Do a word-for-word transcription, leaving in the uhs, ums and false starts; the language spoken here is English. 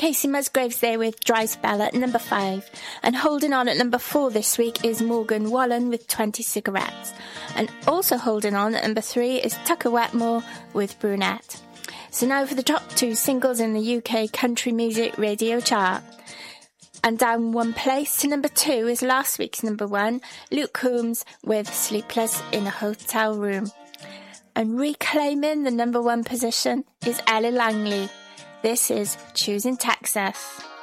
Casey Musgraves there with Dry Spell at number five. And holding on at number four this week is Morgan Wallen with twenty cigarettes. And also holding on at number three is Tucker Wetmore with Brunette. So now for the top two singles in the U K country music radio chart. And down one place to number two is last week's number one, Luke Combs with Sleepless in a Hotel Room. And reclaiming the number one position is Ella Langley. This is Choosing Texas.